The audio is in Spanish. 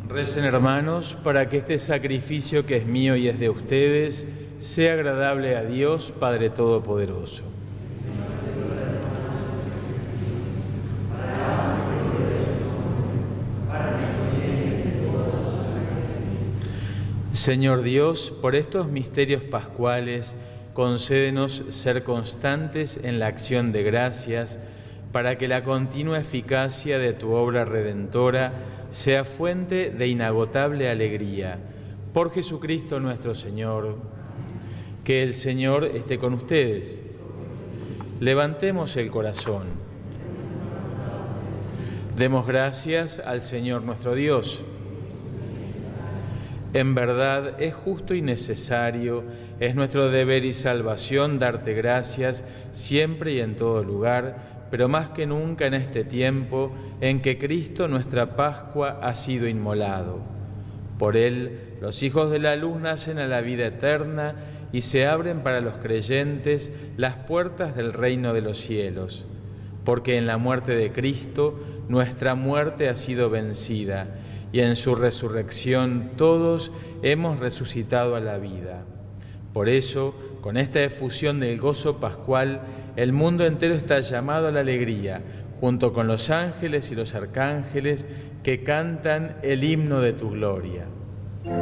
Recen, hermanos, para que este sacrificio que es mío y es de ustedes sea agradable a Dios, Padre Todopoderoso. Señor Dios, por estos misterios pascuales, concédenos ser constantes en la acción de gracias, para que la continua eficacia de tu obra redentora sea fuente de inagotable alegría. Por Jesucristo nuestro Señor. Que el Señor esté con ustedes. Levantemos el corazón. Demos gracias al Señor nuestro Dios. En verdad es justo y necesario, es nuestro deber y salvación darte gracias siempre y en todo lugar, pero más que nunca en este tiempo en que Cristo nuestra Pascua ha sido inmolado. Por Él los hijos de la luz nacen a la vida eterna y se abren para los creyentes las puertas del reino de los cielos. Porque en la muerte de Cristo nuestra muerte ha sido vencida y en su resurrección todos hemos resucitado a la vida. Por eso, con esta efusión del gozo pascual, el mundo entero está llamado a la alegría, junto con los ángeles y los arcángeles que cantan el himno de tu gloria.